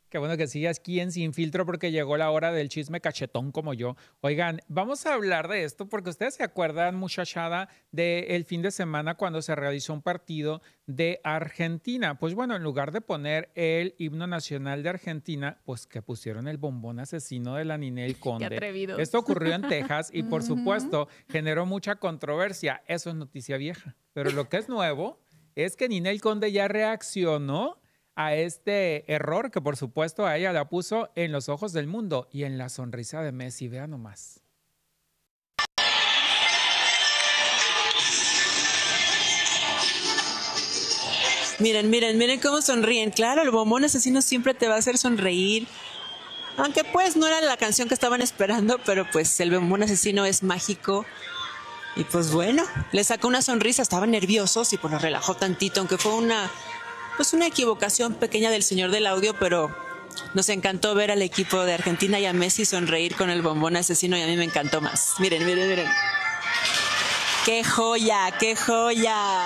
Qué bueno que sigas aquí en Sin Filtro porque llegó la hora del chisme cachetón como yo. Oigan, vamos a hablar de esto porque ustedes se acuerdan, muchachada, del fin de semana cuando se realizó un partido de Argentina. Pues bueno, en lugar de poner el himno nacional de Argentina, pues que pusieron el bombón asesino de la Ninel Qué Conde. atrevidos. Esto ocurrió en Texas y por supuesto generó mucha controversia. Eso es noticia vieja. Pero lo que es nuevo es que Ninel Conde ya reaccionó a este error que por supuesto a ella la puso en los ojos del mundo y en la sonrisa de Messi. Vean nomás. Miren, miren, miren cómo sonríen. Claro, el bombón asesino siempre te va a hacer sonreír. Aunque pues no era la canción que estaban esperando, pero pues el bombón asesino es mágico. Y pues bueno, le sacó una sonrisa, estaban nerviosos y pues los relajó tantito, aunque fue una equivocación pequeña del señor del audio, pero nos encantó ver al equipo de Argentina y a Messi sonreír con el bombón asesino y a mí me encantó más. Miren, miren, miren. ¡Qué joya, qué joya!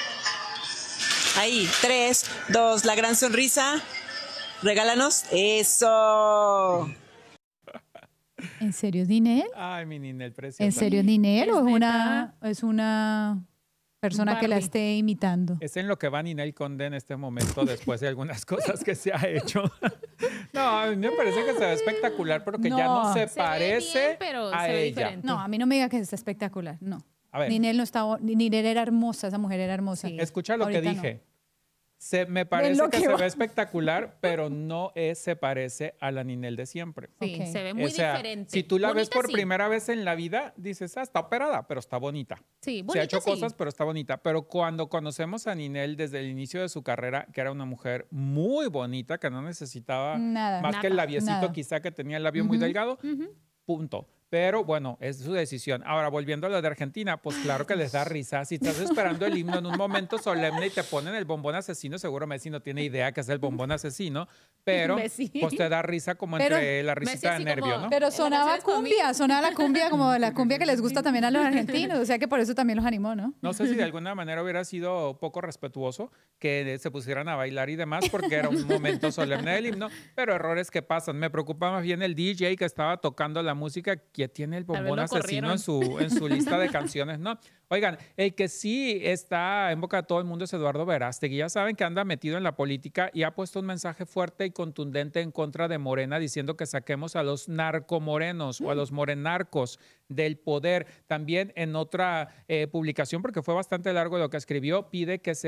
Ahí, 3, 2, la gran sonrisa. Regálanos. ¡Eso! ¿En serio es Ninel? Ay, mi Ninel preciosa. ¿En serio es Ninel o ¿Es es una persona que la Barbie. esté imitando? Es en lo que va Ninel Conde en este momento después de algunas cosas que se ha hecho. No, a mí me parece que se ve espectacular, pero que ya no No. se Se ve parece bien, pero a se ve ella. diferente. No, a mí no me diga que está espectacular, no. A ver. Ninel no estaba, Ninel era hermosa, esa mujer era hermosa. Sí. Escucha lo que Ahorita dije. Me parece lo que que se va. ve espectacular, pero no se parece a la Ninel de siempre. Sí, Ok. se ve muy O sea, diferente. si tú la ves Bonita, por sí. primera vez en la vida, dices, está operada, pero está bonita. Sí, Se ha bonita, hecho sí. cosas, pero está bonita. Pero cuando conocemos a Ninel desde el inicio de su carrera, que era una mujer muy bonita, que no necesitaba Nada. más que el Nada. labiecito, Nada. quizá que tenía el labio muy delgado, punto. Pero bueno, es su decisión. Ahora, volviendo a lo de Argentina, pues claro que les da risa. Si estás esperando el himno en un momento solemne y te ponen el bombón asesino, seguro Messi no tiene idea que es el bombón asesino, pero Messi. pues te da risa como Pero- entre la Messi risita de así nervio, como- ¿no? Pero La sonaba canción es para mí. cumbia, sonaba la cumbia como la cumbia que les gusta también a los argentinos, o sea que por eso también los animó, ¿no? No sé si de alguna manera hubiera sido poco respetuoso que se pusieran a bailar y demás porque era un momento solemne del himno, pero errores que pasan. Me preocupa más bien el DJ que estaba tocando la música que tiene el Tal vez bombón lo asesino en corrieron. su lista de canciones, ¿no? Oigan, el que sí está en boca de todo el mundo es Eduardo Verástegui. Ya saben que anda metido en la política y ha puesto un mensaje fuerte y contundente en contra de Morena diciendo que saquemos a los narcomorenos o a los morenarcos del poder. También en otra publicación, porque fue bastante largo lo que escribió, pide que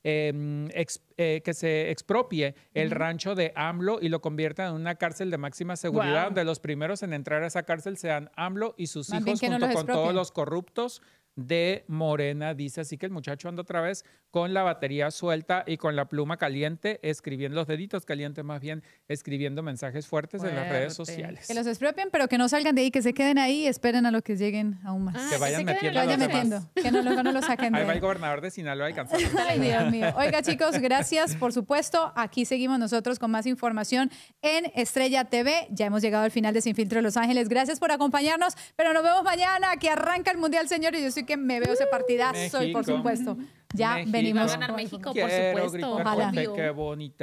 se expropie el rancho de AMLO y lo convierta en una cárcel de máxima seguridad, Guau. donde los primeros en entrar a esa cárcel sean AMLO y sus Más bien hijos que no junto los con todos expropien. los corruptos de Morena, dice. Así que el muchacho anda otra vez con la batería suelta y con la pluma caliente, escribiendo los deditos calientes, más bien escribiendo mensajes fuertes en las redes Fuerte. sociales. Que los expropien, pero que no salgan de ahí, que se queden ahí y esperen a los que lleguen aún más. Que vayan se queden metiendo Que a en los vayan demás. metiendo, que no, luego no lo saquen de Ahí va ahí. el gobernador de Sinaloa alcanzando. Ay, Dios mío. Oiga, chicos, gracias, por supuesto. Aquí seguimos nosotros con más información en Estrella TV. Ya hemos llegado al final de Sin Filtro de Los Ángeles. Gracias por acompañarnos, pero nos vemos mañana, que arranca el Mundial, señor, y yo sí que me veo ese partidazo y por México. supuesto, ya México. venimos. Va a ganar México, por Quiero supuesto. gritar Ojalá. fuerte, Obvio. qué bonita.